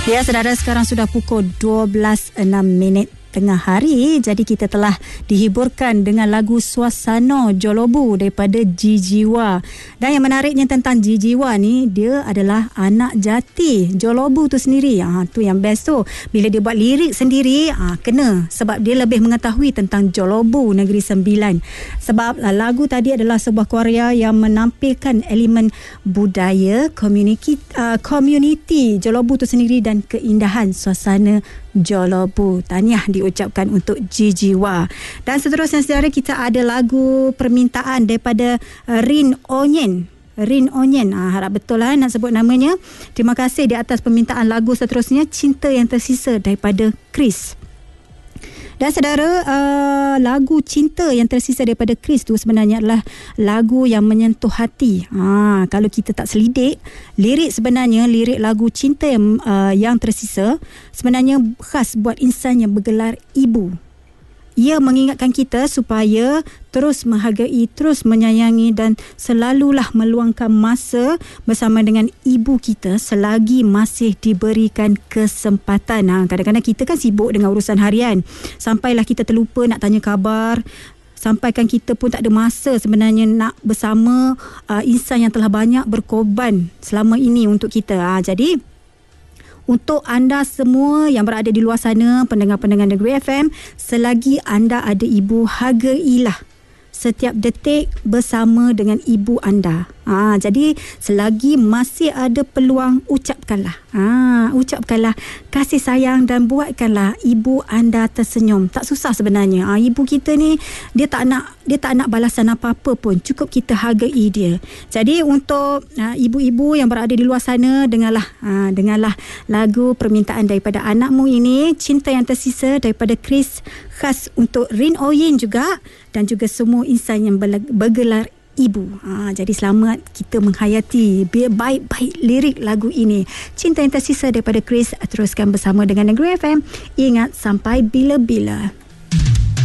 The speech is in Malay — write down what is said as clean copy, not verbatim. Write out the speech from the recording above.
Ya, saudara, sekarang sudah pukul 12.06 tengah hari. Jadi kita telah dihiburkan dengan lagu Suasana Jolobu daripada Jijiwa. Dan yang menariknya tentang Jijiwa ni, dia adalah anak jati Jolobu tu sendiri. Tu yang best tu. Bila dia buat lirik sendiri, kena. Sebab dia lebih mengetahui tentang Jolobu Negeri Sembilan. Sebab lagu tadi adalah sebuah karya yang menampilkan elemen budaya, community Jolobu tu sendiri dan keindahan suasana Jolobu. Tahniah diucapkan untuk Jijiwa. Dan seterusnya, saudara, kita ada lagu permintaan daripada Rin Onyen. Rin Onyen, harap betul lah nak sebut namanya. Terima kasih di atas permintaan lagu seterusnya, Cinta Yang Tersisa daripada Chris. Dan saudara, lagu Cinta Yang Tersisa daripada Chris tu sebenarnya adalah lagu yang menyentuh hati. Kalau kita tak selidik, lirik lagu Cinta yang Tersisa sebenarnya khas buat insan yang bergelar ibu. Ia mengingatkan kita supaya terus menghargai, terus menyayangi dan selalulah meluangkan masa bersama dengan ibu kita selagi masih diberikan kesempatan. Kadang-kadang kita kan sibuk dengan urusan harian. Sampailah kita terlupa nak tanya khabar. Sampaikan kita pun tak ada masa sebenarnya nak bersama insan yang telah banyak berkorban selama ini untuk kita. Jadi untuk anda semua yang berada di luar sana, pendengar-pendengar Negeri FM, selagi anda ada ibu, hargailah setiap detik bersama dengan ibu anda. Jadi selagi masih ada peluang, ucapkanlah kasih sayang dan buatkanlah ibu anda tersenyum. Tak susah sebenarnya. Ibu kita ni dia tak nak balasan apa-apa pun, cukup kita hargai dia. Jadi untuk ibu-ibu yang berada di luar sana, dengarlah lagu permintaan daripada anakmu ini, Cinta Yang Tersisa daripada Chris, khas untuk Rin Oyen juga dan juga semua insan yang bergelar ibu. Jadi selamat kita menghayati baik-baik lirik lagu ini, Cinta Yang Tersisa daripada Chris. Teruskan bersama dengan Negeri FM. Ingat, sampai bila-bila.